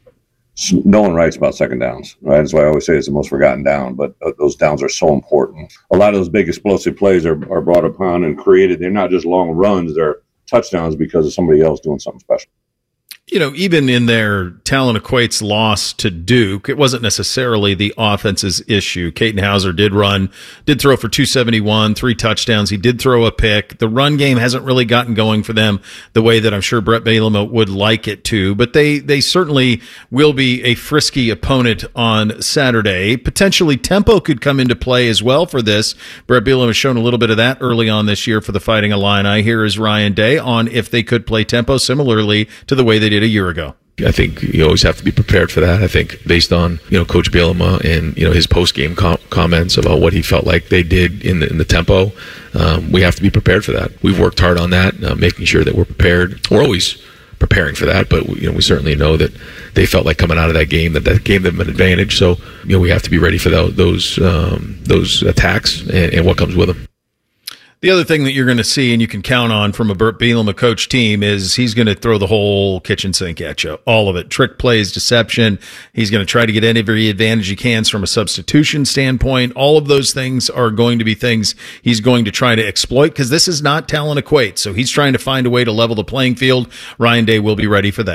No one writes about second downs, right? That's why I always say it's the most forgotten down, but those downs are so important. A lot of those big explosive plays are, are brought upon and created. They're not just long runs, they're touchdowns because of somebody else doing something special. You know, even in their Talon Equate's loss to Duke, it wasn't necessarily the offense's issue. Katon Hauser did run, did throw for two seventy-one, three touchdowns. He did throw a pick. The run game hasn't really gotten going for them the way that I'm sure Brett Bielema would like it to, but they, they certainly will be a frisky opponent on Saturday. Potentially tempo could come into play as well for this. Brett Bielema has shown a little bit of that early on this year for the Fighting Illini. Here is Ryan Day on if they could play tempo similarly to the way they did a year ago. I think you always have to be prepared for that. I think based on, you know, Coach Bielema and, you know, his post-game com- comments about what he felt like they did in the, in the tempo, um, we have to be prepared for that. We've worked hard on that, uh, making sure that we're prepared. We're always preparing for that, but, you know, we certainly know that they felt like coming out of that game that that gave them an advantage. So, you know, we have to be ready for those those, um, those attacks and, and what comes with them. The other thing that you're going to see, and you can count on from a Burt Bielema coach team, is he's going to throw the whole kitchen sink at you, all of it. Trick plays, deception. He's going to try to get every advantage he can from a substitution standpoint. All of those things are going to be things he's going to try to exploit because this is not Talon Equate. So he's trying to find a way to level the playing field. Ryan Day will be ready for that.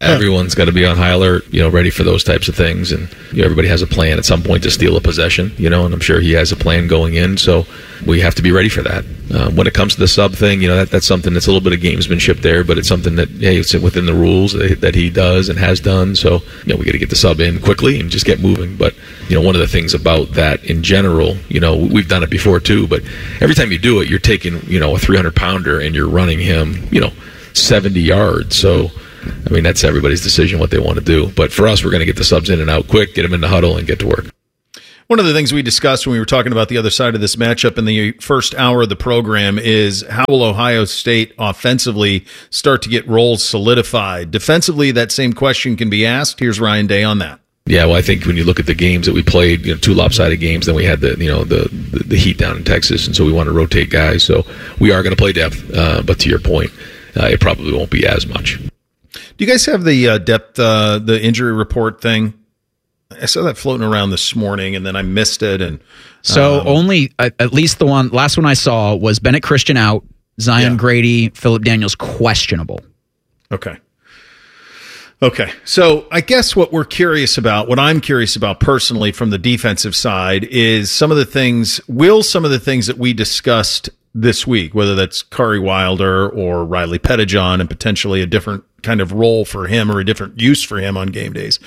Everyone's got to be on high alert, you know, ready for those types of things. And you know, everybody has a plan at some point to steal a possession, you know, and I'm sure he has a plan going in. So we have to be ready for that. Uh, when it comes to the sub thing, you know, that, that's something that's a little bit of gamesmanship there, but it's something that, hey, it's within the rules that, that he does and has done. So, you know, we got to get the sub in quickly and just get moving. But, you know, one of the things about that in general, you know, we've done it before too, but every time you do it, you're taking, you know, a three hundred pounder and you're running him, you know, seventy yards. So, I mean, that's everybody's decision what they want to do. But for us, we're going to get the subs in and out quick, get them in the huddle, and get to work. One of the things we discussed when we were talking about the other side of this matchup in the first hour of the program is how will Ohio State offensively start to get roles solidified? Defensively, that same question can be asked. Here's Ryan Day on that. Yeah, well, I think when you look at the games that we played, you know, two lopsided games, then we had the, you know, the, the, the heat down in Texas, and so we want to rotate guys. So we are going to play depth, uh, but to your point, uh, it probably won't be as much. Do you guys have the uh, depth, uh, the injury report thing? I saw that floating around this morning, and then I missed it. And so um, only at, at least the one last one I saw was Bennett Christian out, Zion Yeah. Grady, Phillip Daniels questionable. Okay. Okay. So I guess what we're curious about, what I'm curious about personally from the defensive side, is some of the things. Will some of the things that we discussed this week, whether that's Kari Wilder or Riley Pettijohn, and potentially a different kind of role for him or a different use for him on game days,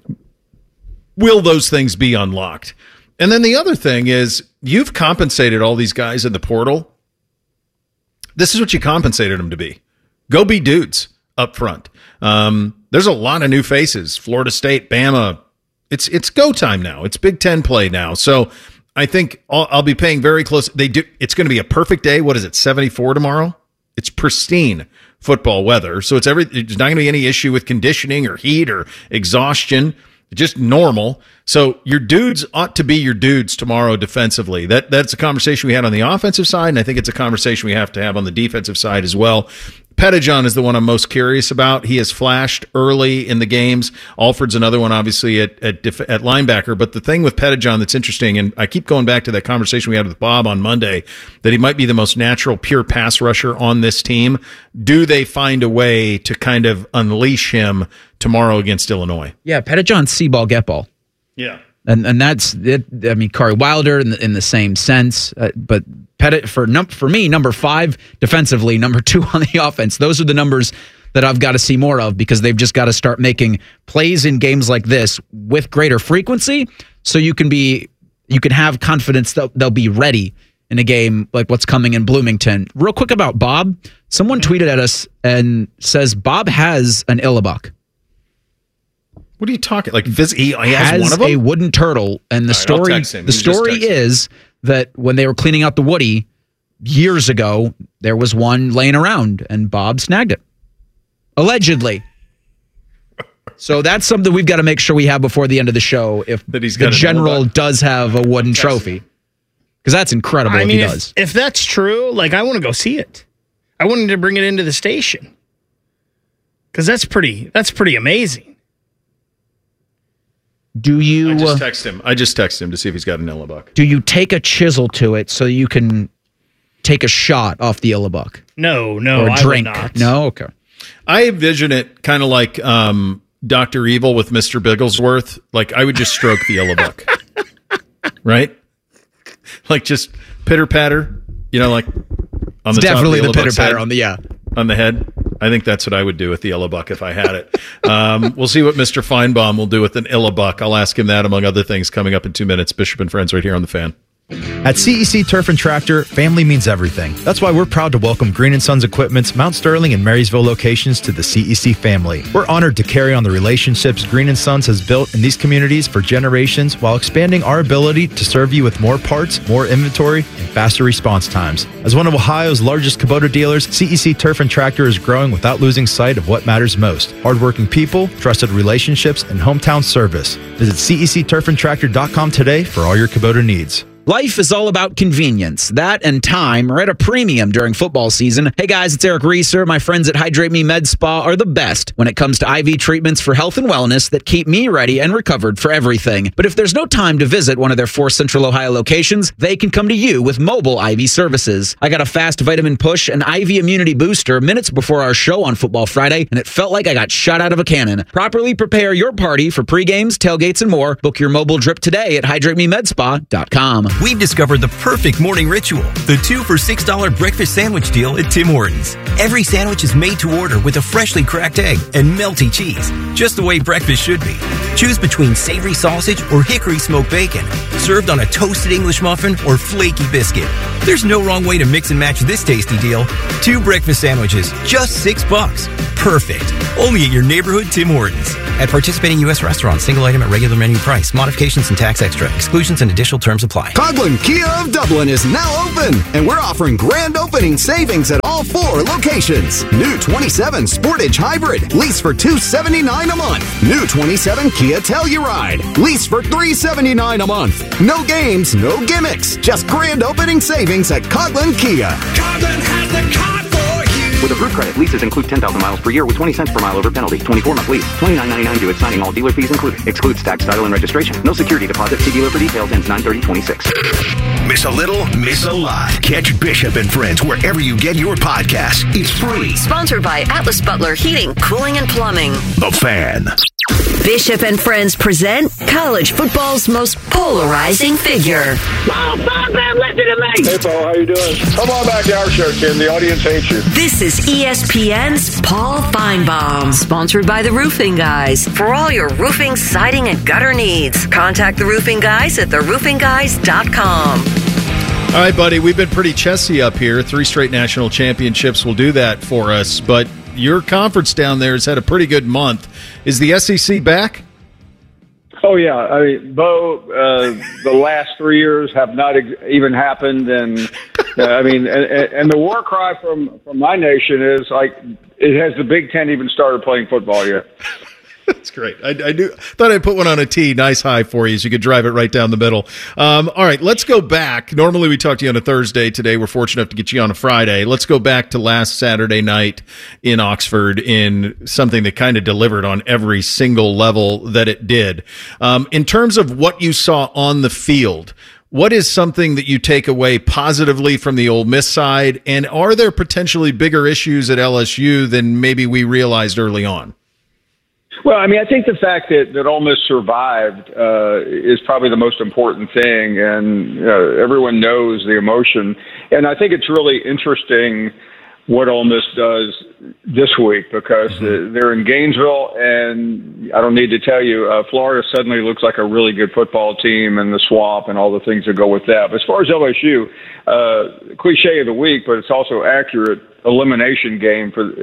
will those things be unlocked? And then the other thing is, you've compensated all these guys in the portal. This is what you compensated them to be. Go be dudes up front. Um, there's a lot of new faces. Florida State, Bama. It's it's go time now. It's Big Ten play now. So I think I'll, I'll be paying very close. They do. It's going to be a perfect day. What is it? seventy-four tomorrow. It's pristine football weather. So it's every. There's not going to be any issue with conditioning or heat or exhaustion. Just normal. So your dudes ought to be your dudes tomorrow defensively. That that's a conversation we had on the offensive side, and I think it's a conversation we have to have on the defensive side as well. Pettijohn is the one I'm most curious about. He has flashed early in the games. Alford's another one, obviously, at at, at linebacker. But the thing with Pettijohn that's interesting, and I keep going back to that conversation we had with Bob on Monday, that he might be the most natural, pure pass rusher on this team. Do they find a way to kind of unleash him tomorrow against Illinois? Yeah, Pettijohn, see ball, get ball. Yeah. And and that's it. I mean, Kari Wilder in the, in the same sense, uh, but Pettit for num- for me, number five defensively, number two on the offense. Those are the numbers that I've got to see more of, because they've just got to start making plays in games like this with greater frequency, so you can be you can have confidence that they'll be ready in a game like what's coming in Bloomington. Real quick about Bob, someone tweeted at us and says Bob has an Illabuk. What are you talking? Like, vis- he, he has, has one of them? a wooden turtle, and the All right, I'll story text him. the You just story text him. is that when they were cleaning out the Woody years ago, there was one laying around, and Bob snagged it, allegedly. So that's something we've got to make sure we have before the end of the show. If That he's the got an general Illabuk? does have a wooden trophy, because that's incredible I if mean, he if, does. if that's true, like, I want to go see it. I wanted to bring it into the station, because that's pretty. That's pretty amazing. Do you I uh, just text him. I just text him to see if he's got an Illabuk. do you take a chisel to it so you can take a shot off the Illabuk? No, no, or I would drink? not. No, okay. I envision it kind of like um, Doctor Evil with Mister Bigglesworth. Like, I would just stroke the Illabuk. Right? Like, just pitter patter, you know, like on It's the top definitely of the the pitter Illabuk's patter head, on the yeah. on the head. I think that's what I would do with the Illabuk if I had it. Um, we'll see what Mister Feinbaum will do with an Illabuk. I'll ask him that, among other things, coming up in two minutes. Bishop and Friends right here on The Fan. At C E C Turf and Tractor, family means everything. That's why we're proud to welcome Green and Sons Equipment's Mount Sterling and Marysville locations to the C E C family. We're honored to carry on the relationships Green and Sons has built in these communities for generations, while expanding our ability to serve you with more parts, more inventory, and faster response times. As one of Ohio's largest Kubota dealers, C E C Turf and Tractor is growing without losing sight of what matters most: hardworking people, trusted relationships, and hometown service. Visit C E C turf and tractor dot com today for all your Kubota needs. Life is all about convenience. That and time are at a premium during football season. Hey guys, it's Eric Reeser. My friends at Hydrate Me Med Spa are the best when it comes to I V treatments for health and wellness that keep me ready and recovered for everything. But if there's no time to visit one of their four Central Ohio locations, they can come to you with mobile I V services. I got a fast vitamin push and I V immunity booster minutes before our show on Football Friday, and it felt like I got shot out of a cannon. Properly prepare your party for pre-games, tailgates, and more. Book your mobile drip today at hydrate me med spa dot com. We've discovered the perfect morning ritual, the two for six dollars breakfast sandwich deal at Tim Hortons. Every sandwich is made to order with a freshly cracked egg and melty cheese, just the way breakfast should be. Choose between savory sausage or hickory smoked bacon, served on a toasted English muffin or flaky biscuit. There's no wrong way to mix and match this tasty deal. Two breakfast sandwiches, just six bucks. Perfect. Only at your neighborhood Tim Hortons. At participating U S restaurants, single item at regular menu price. Modifications and tax extra. Exclusions and additional terms apply. Coghlan Kia of Dublin is now open, and we're offering grand opening savings at all four locations. New twenty-seven Sportage Hybrid, lease for two hundred seventy-nine dollars a month. New twenty-seven Kia Telluride, lease for three hundred seventy-nine dollars a month. No games, no gimmicks, just grand opening savings at Coghlan Kia. Coghlan has the car for you. With approved credit, leases include ten thousand miles per year with twenty cents per mile over penalty. twenty-four month lease. twenty-nine ninety-nine due at signing. All dealer fees included. Excludes tax, title, and registration. No security deposit. See dealer for details. Ends nine thirty twenty-six. Miss a little, miss a lot. Catch Bishop and Friends wherever you get your podcasts. It's free. Sponsored by Atlas Butler Heating, Cooling, and Plumbing. The Fan. Bishop and Friends present college football's most polarizing figure. Oh, Bob, man, listen to me. Hey, Paul, how you doing? Come on back to our show, Tim. The audience hates you. This is E S P N's Paul Feinbaum, sponsored by The Roofing Guys. For all your roofing, siding, and gutter needs, contact The Roofing Guys at the roofing guys dot com. All right, buddy, we've been pretty chessy up here. Three straight national championships will do that for us, but your conference down there has had a pretty good month. Is the S E C back? Oh, yeah. I mean, Bo, uh, the last three years have not ex- even happened. And, uh, I mean, and, and the war cry from, from my nation is, like, it has the Big Ten even started playing football yet? That's great. I, I do thought I'd put one on a tee, nice high for you, so you could drive it right down the middle. Um, all right, let's go back. Normally we talk to you on a Thursday. Today we're fortunate enough to get you on a Friday. Let's go back to last Saturday night in Oxford in something that kind of delivered on every single level that it did. Um, in terms of what you saw on the field, what is something that you take away positively from the Ole Miss side, and are there potentially bigger issues at L S U than maybe we realized early on? Well, I mean, I think the fact that, that Ole Miss survived uh, is probably the most important thing, and uh, everyone knows the emotion. And I think it's really interesting what Ole Miss does this week because mm-hmm. they're in Gainesville, and I don't need to tell you, uh, Florida suddenly looks like a really good football team, and the swamp and all the things that go with that. But as far as L S U, uh, cliche of the week, but it's also accurate. Elimination game for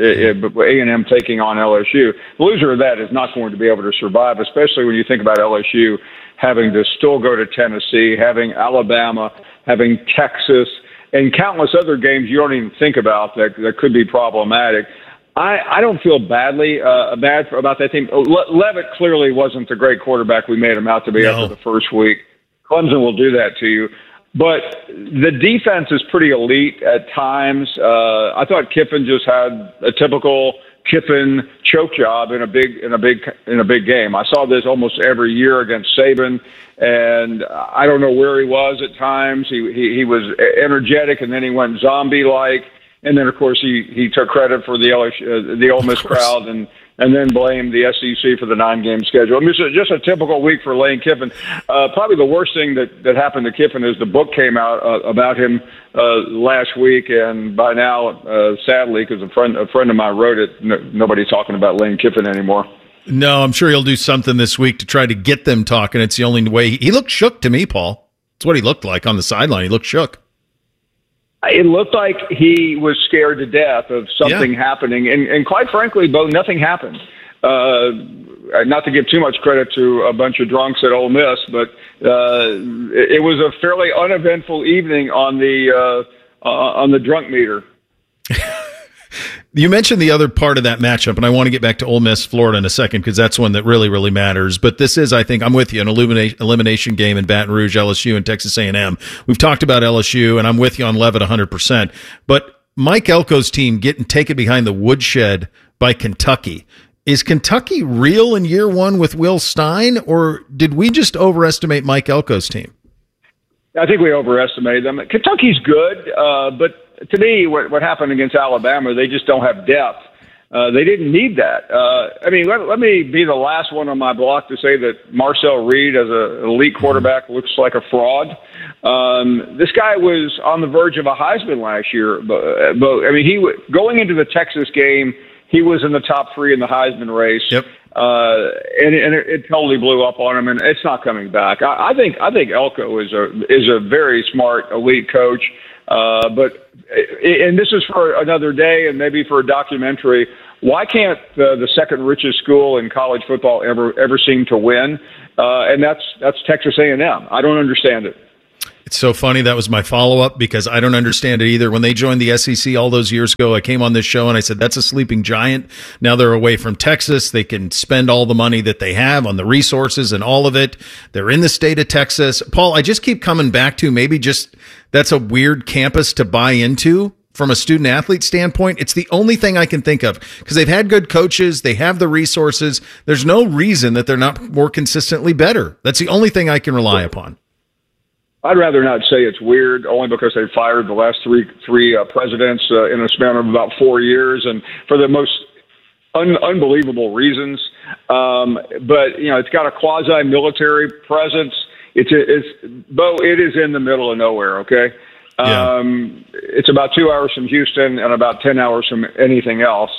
A and M taking on L S U. The loser of that is not going to be able to survive, especially when you think about L S U having to still go to Tennessee, having Alabama, having Texas, and countless other games you don't even think about that, that could be problematic. I, I don't feel badly uh, bad for, about that team. Le- Levitt clearly wasn't the great quarterback we made him out to be no. after the first week. Clemson will do that to you. But the defense is pretty elite at times. Uh, I thought Kiffin just had a typical Kiffin choke job in a big in a big in a big game. I saw this almost every year against Saban, and I don't know where he was at times. He he, he was energetic, and then he went zombie like, and then of course he, he took credit for the L S U, uh, the Ole Miss crowd and. and then blame the S E C for the nine-game schedule. I mean, it's just a typical week for Lane Kiffin. Uh, probably the worst thing that, that happened to Kiffin is the book came out uh, about him uh, last week, and by now, uh, sadly, because a friend, a friend of mine wrote it, no, nobody's talking about Lane Kiffin anymore. No, I'm sure he'll do something this week to try to get them talking. It's the only way. He, he looked shook to me, Paul. That's what he looked like on the sideline. He looked shook. It looked like he was scared to death of something yeah. happening. And, and quite frankly, Bo, nothing happened. Uh, not to give too much credit to a bunch of drunks at Ole Miss, but uh, it, it was a fairly uneventful evening on the uh, uh, on the drunk meter. You mentioned the other part of that matchup, and I want to get back to Ole Miss, Florida in a second because that's one that really, really matters. But this is, I think, I'm with you, an elimination, elimination game in Baton Rouge, L S U, and Texas A and M. We've talked about L S U, and I'm with you on Levitt one hundred percent. But Mike Elko's team getting taken behind the woodshed by Kentucky. Is Kentucky real in year one with Will Stein, or did we just overestimate Mike Elko's team? I think we overestimated them. Kentucky's good, uh, but to me, what, what happened against Alabama, they just don't have depth. Uh, they didn't need that. Uh, I mean, let, let me be the last one on my block to say that Marcel Reed, as an elite quarterback, looks like a fraud. Um, this guy was on the verge of a Heisman last year. But, but I mean, he going into the Texas game, he was in the top three in the Heisman race. Yep. Uh, and, and it, it totally blew up on him, and it's not coming back. I, I think I think Elko is a is a very smart elite coach. Uh, but and this is for another day, and maybe for a documentary. Why can't the, the second richest school in college football ever ever seem to win? Uh, and that's that's Texas A and M. I don't understand it. It's so funny. That was my follow-up because I don't understand it either. When they joined the S E C all those years ago, I came on this show and I said, that's a sleeping giant. Now they're away from Texas. They can spend all the money that they have on the resources and all of it. They're in the state of Texas. Paul, I just keep coming back to maybe just that's a weird campus to buy into from a student-athlete standpoint. It's the only thing I can think of because they've had good coaches. They have the resources. There's no reason that they're not more consistently better. That's the only thing I can rely upon. I'd rather not say it's weird, only because they fired the last three three uh, presidents uh, in a span of about four years, and for the most un- unbelievable reasons. Um, but you know, it's got a quasi-military presence. It's it's Bo. It is in the middle of nowhere. Okay, yeah. um, it's about two hours from Houston and about ten hours from anything else.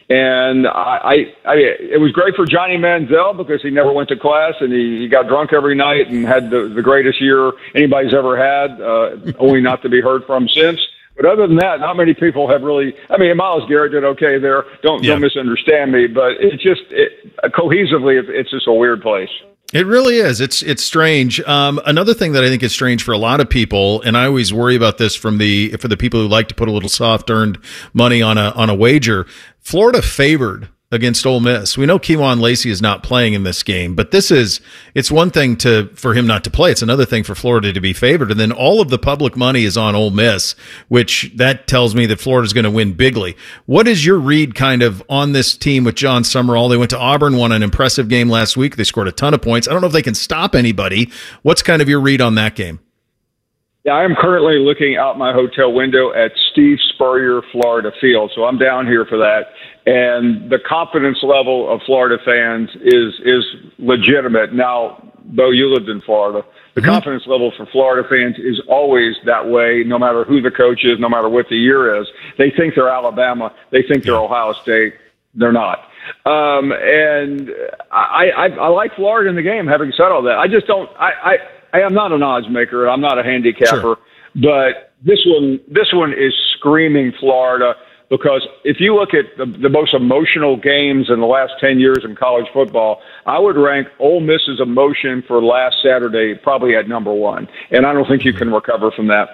And I, I, I, it was great for Johnny Manziel because he never went to class and he, he got drunk every night and had the, the greatest year anybody's ever had, uh, only not to be heard from since. But other than that, not many people have really. I mean, Myles Garrett did okay there. Don't yeah. don't misunderstand me, but it's just it, cohesively, it's just a weird place. It really is. It's it's strange. Um, another thing that I think is strange for a lot of people, and I always worry about this from the for the people who like to put a little soft earned money on a on a wager. Florida favored against Ole Miss. We know Kewan Lacey is not playing in this game, but this is it's one thing to for him not to play. It's another thing for Florida to be favored, and then all of the public money is on Ole Miss, which that tells me that Florida's going to win bigly. What is your read kind of on this team with John Summerall? They went to Auburn, won an impressive game last week. They scored a ton of points. I don't know if they can stop anybody. What's kind of your read on that game? Yeah, I am currently looking out my hotel window at Steve Spurrier Florida Field, so I'm down here for that. And the confidence level of Florida fans is is legitimate. Now, Bo, you lived in Florida. The mm-hmm. confidence level for Florida fans is always that way, no matter who the coach is, no matter what the year is. They think they're Alabama. They think they're Ohio State. They're not. Um, and I, I, I like Florida in the game, having said all that. I just don't I, – I, I am not an odds maker. I'm not a handicapper. Sure. But this one this one is screaming Florida. Because if you look at the, the most emotional games in the last ten years in college football, I would rank Ole Miss's emotion for last Saturday probably at number one. And I don't think you can recover from that.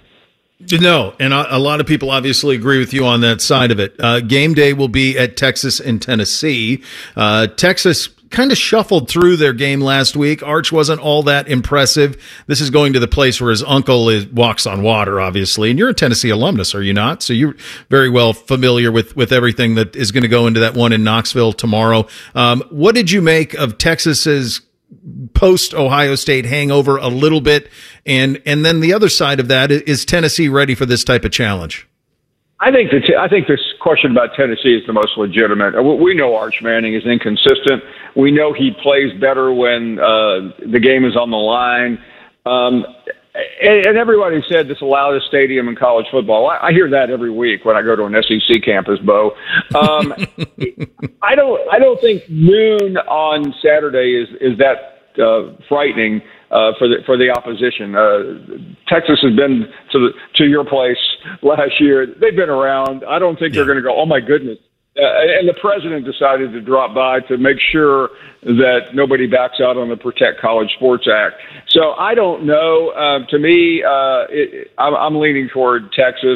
No, and a, a lot of people obviously agree with you on that side of it. Uh, game day will be at Texas and Tennessee. Uh, Texas kind of shuffled through their game last week. Arch wasn't all that impressive. This is going to the place where his uncle is, walks on water, obviously. And you're a Tennessee alumnus, are you not? So you're very well familiar with, with everything that is going to go into that one in Knoxville tomorrow. Um, what did you make of Texas's post-Ohio State hangover a little bit? And, and then the other side of that, is Tennessee ready for this type of challenge? I think the t- I think this question about Tennessee is the most legitimate. We know Arch Manning is inconsistent. We know he plays better when uh, the game is on the line. Um, and, and everybody said this loudest stadium in college football. I, I hear that every week when I go to an S E C campus, Bo. Um, I don't I don't think noon on Saturday is is that uh, frightening. Uh, for the for the opposition, uh, Texas has been to the to your place last year. They've been around. I don't think yeah. they're going to go, oh my goodness. Uh, and the president decided to drop by to make sure that nobody backs out on the Protect College Sports Act. So I don't know. Uh, to me, uh, it, I'm, I'm leaning toward Texas.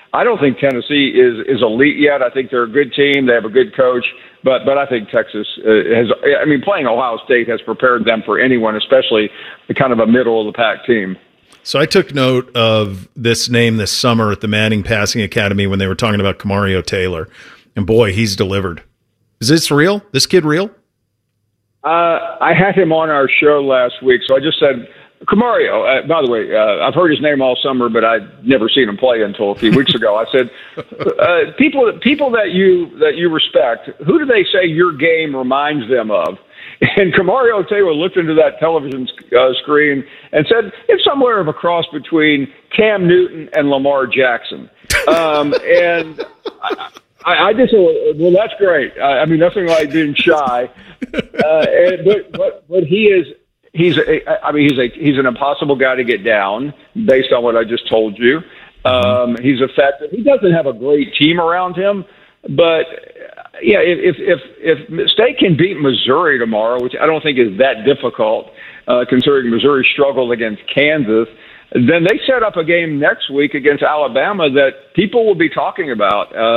I don't think Tennessee is is elite yet. I think they're a good team. They have a good coach, but but I think Texas uh, has. I mean, playing Ohio State has prepared them for anyone, especially the kind of a middle of the pack team. So I took note of this name this summer at the Manning Passing Academy when they were talking about Kamario Taylor, and boy, he's delivered. Is this real? This kid real? Uh, I had him on our show last week, so I just said, Kamario, uh, by the way, uh, I've heard his name all summer, but I'd never seen him play until a few weeks ago. I said, uh, people people that you that you respect, who do they say your game reminds them of? And Kamario Taylor looked into that television uh, screen and said, it's somewhere of a cross between Cam Newton and Lamar Jackson. Um, and I, I, I just said, well, that's great. I, I mean, nothing like being shy. Uh, and, but, but, but he is, he's, a, I mean, he's a, he's an impossible guy to get down based on what I just told you. Um, he's effective. He doesn't have a great team around him, but yeah, if, if, if State can beat Missouri tomorrow, which I don't think is that difficult, uh, considering Missouri struggled against Kansas, then they set up a game next week against Alabama that people will be talking about. Uh,